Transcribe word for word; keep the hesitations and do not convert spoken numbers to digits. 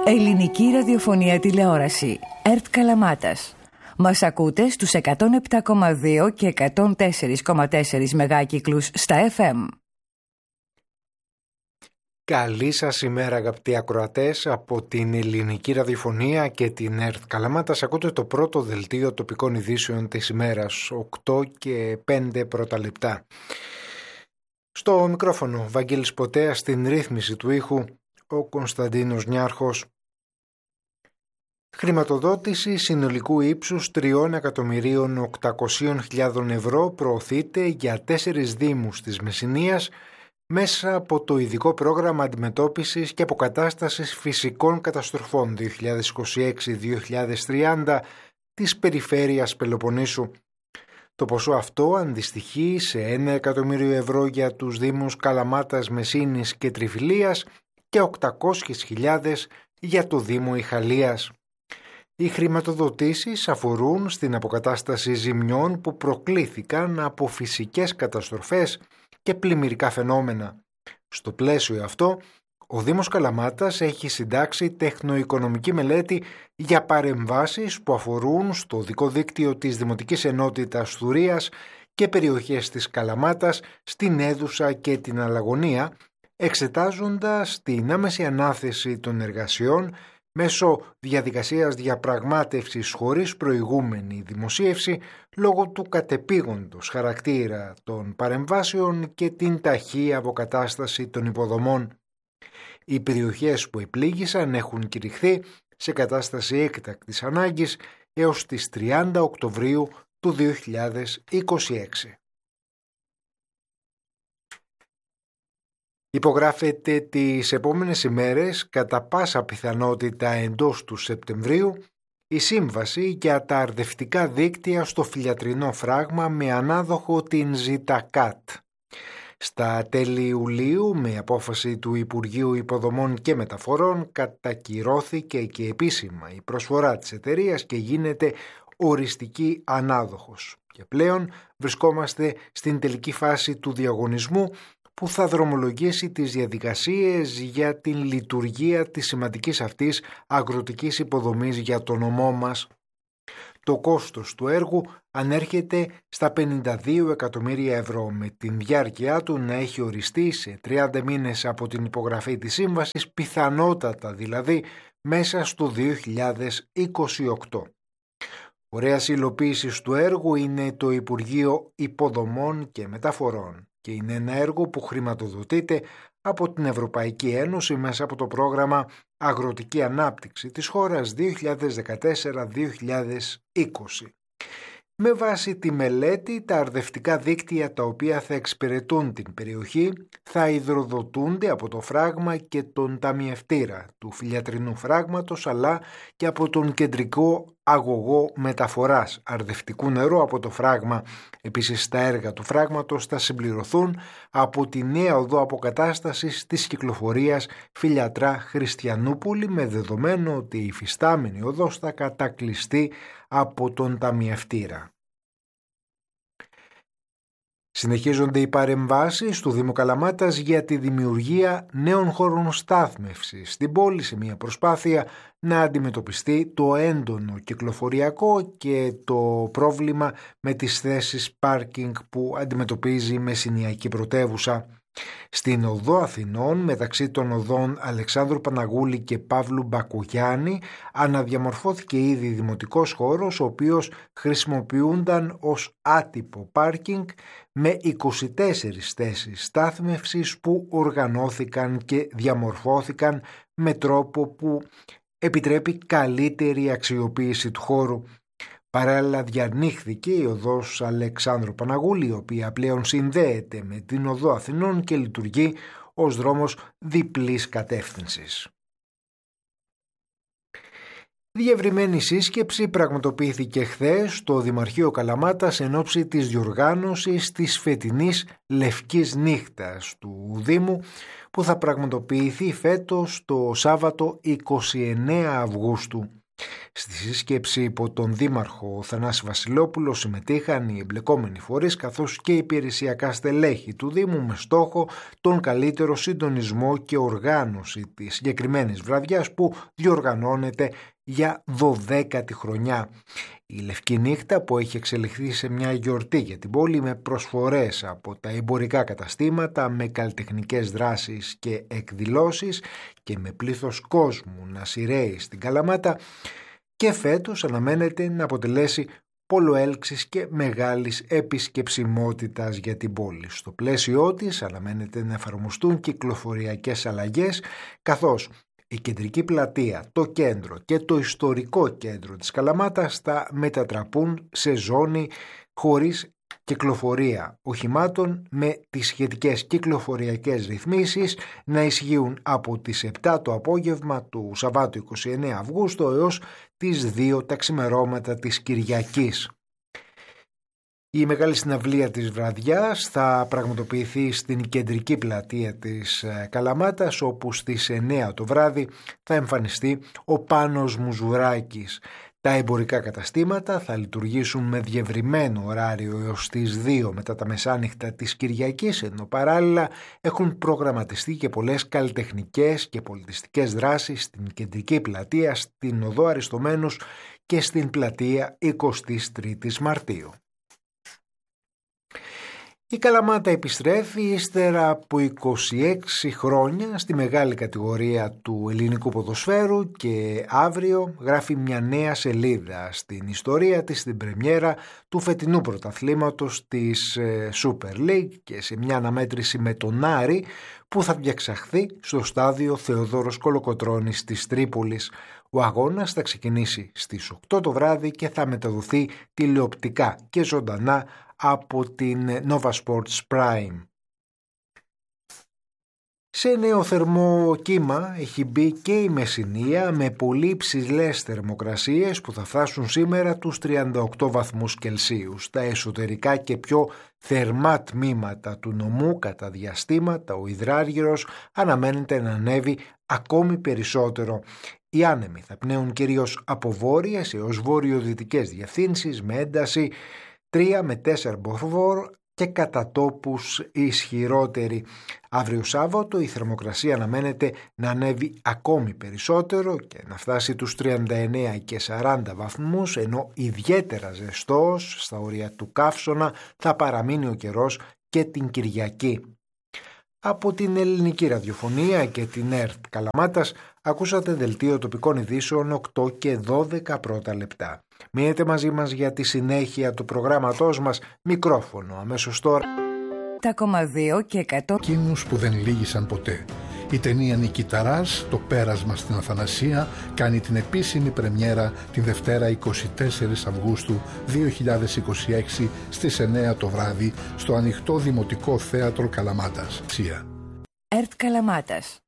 Ελληνική ραδιοφωνία τηλεόραση. ΕΡΤ Καλαμάτας. Μας ακούτε στους εκατόν επτά κόμμα δύο και εκατόν τέσσερα κόμμα τέσσερα μεγάκυκλους στα εφ εμ. Καλή σας ημέρα αγαπητοί ακροατές από την Ελληνική Ραδιοφωνία και την ΕΡΤ Καλαμάτας. Ακούτε το πρώτο δελτίο τοπικών ειδήσεων της ημέρας, οκτώ και πέντε πρώτα λεπτά. Στο μικρόφωνο Βαγγέλης Ποτέας, στην ρύθμιση του ήχου ο Κωνσταντίνος Νιάρχος. Χρηματοδότηση συνολικού ύψους τριών εκατομμυρίων οκτακόσιες χιλιάδες ευρώ προωθείται για τέσσερις δήμους της Μεσσηνίας μέσα από το ειδικό πρόγραμμα αντιμετώπισης και αποκατάστασης φυσικών καταστροφών δύο χιλιάδες είκοσι έξι με δύο χιλιάδες τριάντα της περιφέρειας Πελοποννήσου. Το ποσό αυτό αντιστοιχεί σε ένα εκατομμύριο ευρώ για τους δήμους Καλαμάτας, Μεσσήνης και Τριφυλίας και οκτακόσιες χιλιάδες για το Δήμο Ιχαλίας. Οι χρηματοδοτήσεις αφορούν στην αποκατάσταση ζημιών που προκλήθηκαν από φυσικές καταστροφές και πλημμυρικά φαινόμενα. Στο πλαίσιο αυτό, ο Δήμος Καλαμάτας έχει συντάξει τεχνοοικονομική μελέτη για παρεμβάσεις που αφορούν στο οδικό δίκτυο της Δημοτικής Ενότητας Θουρίας και περιοχές της Καλαμάτας, στην Έδουσα και την Αλαγωνία, εξετάζοντας την άμεση ανάθεση των εργασιών μέσω διαδικασίας διαπραγμάτευσης χωρίς προηγούμενη δημοσίευση λόγω του κατεπήγοντος χαρακτήρα των παρεμβάσεων και την ταχεία αποκατάσταση των υποδομών. Οι περιοχές που επλήγησαν έχουν κηρυχθεί σε κατάσταση έκτακτης ανάγκης έως τις τριάντα Οκτωβρίου του δύο χιλιάδες είκοσι έξι. Υπογράφεται τις επόμενες ημέρες, κατά πάσα πιθανότητα εντός του Σεπτεμβρίου, η σύμβαση για τα αρδευτικά δίκτυα στο Φιλιατρινό φράγμα με ανάδοχο την Ζιτακάτ. Στα τέλη Ιουλίου, με απόφαση του Υπουργείου Υποδομών και Μεταφορών, κατακυρώθηκε και επίσημα η προσφορά της εταιρείας και γίνεται οριστική ανάδοχος. Και πλέον βρισκόμαστε στην τελική φάση του διαγωνισμού που θα δρομολογήσει τις διαδικασίες για την λειτουργία της σημαντικής αυτής αγροτικής υποδομής για το νομό μας. Το κόστος του έργου ανέρχεται στα πενήντα δύο εκατομμύρια ευρώ, με την διάρκεια του να έχει οριστεί σε τριάντα μήνες από την υπογραφή της σύμβασης, πιθανότατα δηλαδή μέσα στο δύο χιλιάδες είκοσι οκτώ. Φορέας υλοποίησης του έργου είναι το Υπουργείο Υποδομών και Μεταφορών και είναι ένα έργο που χρηματοδοτείται από την Ευρωπαϊκή Ένωση μέσα από το πρόγραμμα Αγροτική Ανάπτυξη της χώρας δύο χιλιάδες δεκατέσσερα με δύο χιλιάδες είκοσι. Με βάση τη μελέτη, τα αρδευτικά δίκτυα τα οποία θα εξυπηρετούν την περιοχή θα υδροδοτούνται από το φράγμα και τον ταμιευτήρα του Φιλιατρινού φράγματος, αλλά και από τον κεντρικό αγωγό μεταφοράς αρδευτικού νερού από το φράγμα. Επίσης, τα έργα του φράγματος θα συμπληρωθούν από τη νέα οδό αποκατάστασης της κυκλοφορίας Φιλιατρά Χριστιανούπολη, με δεδομένο ότι η υφιστάμενη οδός θα κατακλειστεί από τον ταμιευτήρα. Συνεχίζονται οι παρεμβάσεις του Δήμου Καλαμάτας για τη δημιουργία νέων χώρων στάθμευσης στην πόλη, σε μια προσπάθεια να αντιμετωπιστεί το έντονο κυκλοφοριακό και το πρόβλημα με τις θέσεις πάρκινγκ που αντιμετωπίζει η Μεσσηνιακή πρωτεύουσα. Στην οδό Αθηνών, μεταξύ των οδών Αλεξάνδρου Παναγούλη και Παύλου Μπακογιάννη, αναδιαμορφώθηκε ήδη δημοτικός χώρος, ο οποίος χρησιμοποιούνταν ως άτυπο πάρκινγκ με είκοσι τέσσερις θέσεις στάθμευσης που οργανώθηκαν και διαμορφώθηκαν με τρόπο που επιτρέπει καλύτερη αξιοποίηση του χώρου. Παράλληλα διανοίχθηκε η οδός Αλεξάνδρου Παναγούλη, η οποία πλέον συνδέεται με την οδό Αθηνών και λειτουργεί ως δρόμος διπλής κατεύθυνσης. Διευρυμένη σύσκεψη πραγματοποιήθηκε χθες στο Δημαρχείο Καλαμάτας εν ώψη της διοργάνωσης της φετινής Λευκής Νύχτας του Δήμου, που θα πραγματοποιηθεί φέτος το Σάββατο είκοσι εννέα Αυγούστου. Στη σύσκεψη υπό τον Δήμαρχο Θανάση Βασιλόπουλο συμμετείχαν οι εμπλεκόμενοι φορείς καθώς και υπηρεσιακά στελέχη του Δήμου με στόχο τον καλύτερο συντονισμό και οργάνωση της συγκεκριμένης βραδιάς που διοργανώνεται για δωδέκατη χρονιά. Η Λευκή Νύχτα που έχει εξελιχθεί σε μια γιορτή για την πόλη με προσφορές από τα εμπορικά καταστήματα, με καλλιτεχνικές δράσεις και εκδηλώσεις και με πλήθος κόσμου να σειραίει στην Καλαμάτα, και φέτος αναμένεται να αποτελέσει πόλο έλξης και μεγάλης επισκεψιμότητας για την πόλη. Στο πλαίσιό της αναμένεται να εφαρμοστούν κυκλοφοριακές αλλαγές, καθώς η κεντρική πλατεία, το κέντρο και το ιστορικό κέντρο της Καλαμάτας θα μετατραπούν σε ζώνη χωρίς κυκλοφορία οχημάτων, με τις σχετικές κυκλοφοριακές ρυθμίσεις να ισχύουν από τις επτά το απόγευμα του Σαββάτου είκοσι εννέα Αυγούστου έως τις δύο τα ξημερώματα της Κυριακής. Η μεγάλη συναυλία της βραδιάς θα πραγματοποιηθεί στην κεντρική πλατεία της Καλαμάτας, όπου στις εννέα το βράδυ θα εμφανιστεί ο Πάνος Μουζουράκης. Τα εμπορικά καταστήματα θα λειτουργήσουν με διευρυμένο ωράριο έως τις δύο μετά τα μεσάνυχτα της Κυριακής, ενώ παράλληλα έχουν προγραμματιστεί και πολλές καλλιτεχνικές και πολιτιστικές δράσεις στην κεντρική πλατεία, στην οδό Αριστομένους και στην πλατεία εικοστή τρίτη Μαρτίου. Η Καλαμάτα επιστρέφει ύστερα από είκοσι έξι χρόνια στη μεγάλη κατηγορία του ελληνικού ποδοσφαίρου και αύριο γράφει μια νέα σελίδα στην ιστορία της, στην πρεμιέρα του φετινού πρωταθλήματος της Super League και σε μια αναμέτρηση με τον Άρη που θα διεξαχθεί στο στάδιο Θεοδόρος Κολοκοτρώνης της Τρίπολης. Ο αγώνας θα ξεκινήσει στις οκτώ το βράδυ και θα μεταδοθεί τηλεοπτικά και ζωντανά από την Nova Sports Prime. Σε νέο θερμό κύμα έχει μπει και η Μεσσηνία, με πολύ υψηλές θερμοκρασίες που θα φτάσουν σήμερα τους τριάντα οκτώ βαθμούς Κελσίου. Στα εσωτερικά και πιο θερμά τμήματα του νομού κατά διαστήματα ο υδράργυρος αναμένεται να ανέβει ακόμη περισσότερο. Οι άνεμοι θα πνέουν κυρίως από βόρειες έως βορειοδυτικές διευθύνσεις με ένταση τρία με τέσσερα μποφόρ και κατά τόπους ισχυρότερη. Αύριο Σάββατο η θερμοκρασία αναμένεται να ανέβει ακόμη περισσότερο και να φτάσει τους τριάντα εννέα και σαράντα βαθμούς, ενώ ιδιαίτερα ζεστός στα όρια του καύσωνα θα παραμείνει ο καιρός και την Κυριακή. Από την Ελληνική Ραδιοφωνία και την ΕΡΤ Καλαμάτας ακούσατε δελτίο τοπικών ειδήσεων οκτώ και δώδεκα πρώτα λεπτά. Μείνετε μαζί μας για τη συνέχεια του προγράμματός μας. Μικρόφωνο αμέσως τώρα. Τα κομμαδίο και εκατό. Εκείνους που δεν λύγησαν ποτέ. Η ταινία Νικηταράς, το πέρασμα στην Αθανασία, κάνει την επίσημη πρεμιέρα τη Δευτέρα εικοστή τέταρτη Αυγούστου δύο χιλιάδες είκοσι έξι στις εννέα το βράδυ στο ανοιχτό Δημοτικό Θέατρο Καλαμάτας. ΕΡΤ Καλαμάτας.